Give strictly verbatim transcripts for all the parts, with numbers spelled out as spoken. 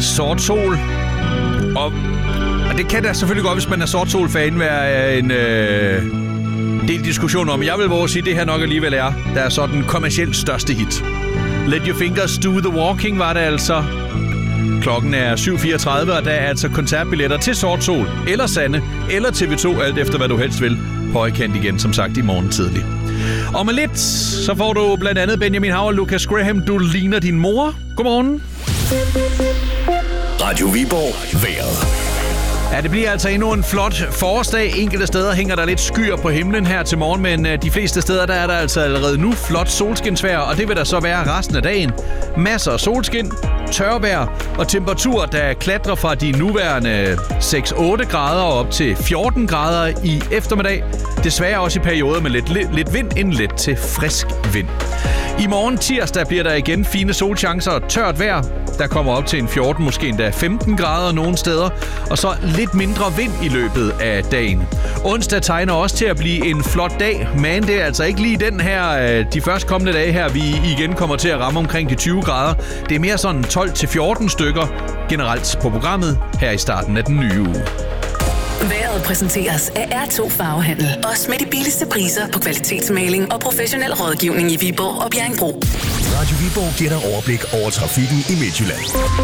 Sort sol. Og, og det kan da selvfølgelig godt, hvis man er Sort Sol-fan, være en øh, del diskussion om. Jeg vil våge sige, at det her nok alligevel er, der er så den kommercielt største hit. Let Your Fingers Do The Walking var det altså. Klokken er syv fireogtredive, og der er altså koncertbilletter til Sort Sol, eller Sanne, eller T V to, alt efter hvad du helst vil. Højkant igen, som sagt, i morgen tidlig. Og med lidt, så får du blandt andet Benjamin Hav og Lucas Graham. Du ligner din mor. Godmorgen. Radio Viborg vejret. Ja, det bliver altså endnu en flot forårsdag. Enkelte steder hænger der lidt skyer på himlen her til morgen, men de fleste steder der er der altså allerede nu flot solskinsvejr, og det vil der så være resten af dagen. Masser af solskin, tørvejr og temperaturer, der klatrer fra de nuværende seks otte grader op til fjorten grader i eftermiddag. Desværre også i perioder med lidt, lidt, lidt vind, en let til frisk vind. I morgen tirsdag bliver der igen fine solchancer og tørt vejr. Der kommer op til en fjorten, måske endda femten grader nogle steder, og så lidt mindre vind i løbet af dagen. Onsdag tegner også til at blive en flot dag, men det er altså ikke lige den her, de første kommende dage her, vi igen kommer til at ramme omkring de tyve grader. Det er mere sådan tolv til fjorten stykker generelt på programmet her i starten af den nye uge. Vejret præsenteres af R to Farvehandel. Også med de billigste priser på kvalitetsmaling og professionel rådgivning i Viborg og Bjerringbro. Radio Viborg giver dig overblik over trafikken i Midtjylland.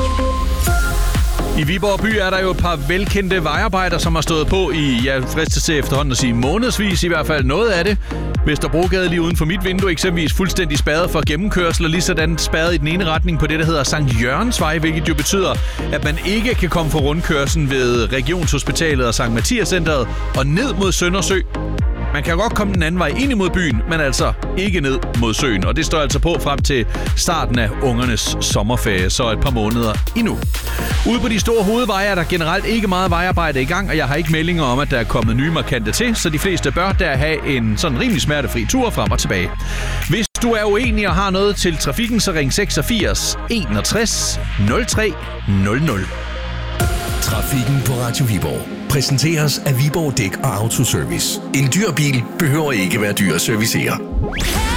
I Viborg by er der jo et par velkendte vejarbejder, som har stået på i, jeg fristes til efterhånden at sige månedsvis, i hvert fald noget af det. Vesterbrogade lige uden for mit vindue eksempelvis fuldstændig spærret for gennemkørsel, og lige sådan spærret i den ene retning på det, der hedder Sankt Jørgensvej, hvilket jo betyder, at man ikke kan komme for rundkørslen ved Regionshospitalet og Sankt Mathias Centeret og ned mod Søndersø. Man kan godt komme den anden vej ind imod byen, men altså ikke ned mod søen. Og det står altså på frem til starten af ungernes sommerferie, så et par måneder endnu. Ude på de store hovedveje er der generelt ikke meget vejarbejde i gang, og jeg har ikke meldinger om, at der er kommet nye markante til, så de fleste bør der have en sådan rimelig smertefri tur frem og tilbage. Hvis du er uenig og har noget til trafikken, så ring seksogfirs enogtres nul tre nul nul. Trafikken på Radio Viborg præsenteres af Viborg Dæk og Autoservice. En dyr bil behøver ikke være dyr at servicere.